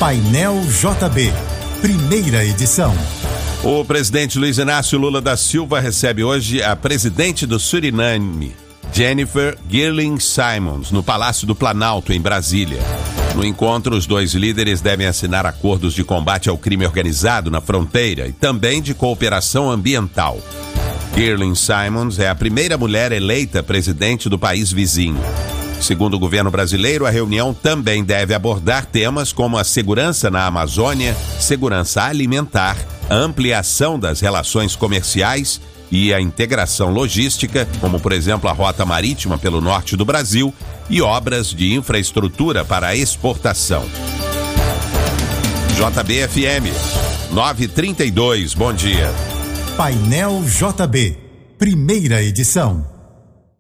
Painel JB, primeira edição. O presidente Luiz Inácio Lula da Silva recebe hoje a presidente do Suriname, Jennifer Girling Simons, no Palácio do Planalto, em Brasília. No encontro, os dois líderes devem assinar acordos de combate ao crime organizado na fronteira e também de cooperação ambiental. Girling Simons é a primeira mulher eleita presidente do país vizinho. Segundo o governo brasileiro, a reunião também deve abordar temas como a segurança na Amazônia, segurança alimentar, a ampliação das relações comerciais e a integração logística, como por exemplo a rota marítima pelo norte do Brasil e obras de infraestrutura para a exportação. JB-FM 932, bom dia. Painel JB, primeira edição.